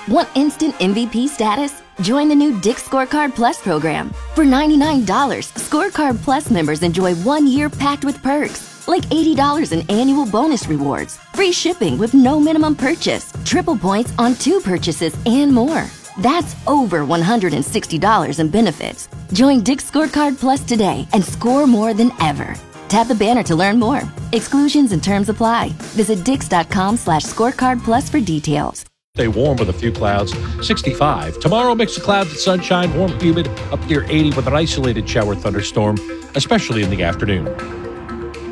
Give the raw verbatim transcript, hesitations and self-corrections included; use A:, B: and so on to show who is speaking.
A: Want instant M V P status? Join the new Dick's Scorecard Plus program. For ninety-nine dollars, Scorecard Plus members enjoy one year packed with perks, like eighty dollars in annual bonus rewards, free shipping with no minimum purchase, triple points on two purchases, and more. That's over one hundred sixty dollars in benefits. Join Dick's Scorecard Plus today and score more than ever. Tap the banner to learn more. Exclusions and terms apply. Visit dix.com slash scorecard plus for details.
B: Stay warm with a few clouds, sixty-five. Tomorrow, mix of clouds and sunshine, warm, humid, up near eighty with an isolated shower thunderstorm, especially in the afternoon.